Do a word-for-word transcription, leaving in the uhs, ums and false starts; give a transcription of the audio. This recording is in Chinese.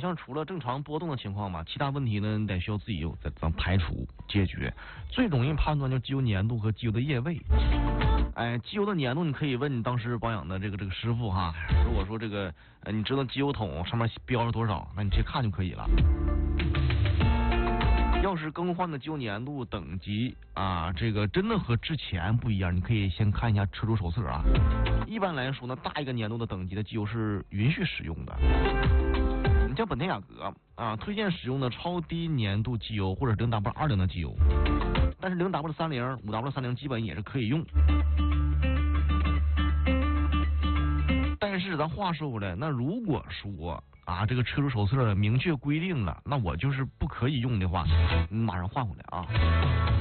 像除了正常波动的情况嘛，其他问题呢，你得需要自己有咱咱排除解决。最容易判断就是机油粘度和机油的液位。哎，机油的粘度你可以问你当时保养的这个这个师傅哈。如果说这个呃你知道机油桶上面标着多少，那你直接看就可以了。要是更换的机油粘度等级啊，这个真的和之前不一样，你可以先看一下车主手册啊。一般来说呢，大一个粘度的等级的机油是允许使用的。你像本田雅阁啊，推荐使用的超低粘度机油或者零 W 二零的机油，但是零 W 三零、五 W 三零基本也是可以用。但是咱话说回来，那如果说啊，这个车主手册明确规定了，那我就是不可以用的话，你马上换回来啊。